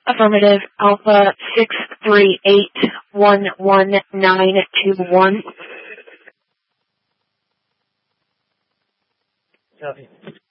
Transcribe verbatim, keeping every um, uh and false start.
Affirmative. Alpha six three eight one one nine two one. Copy.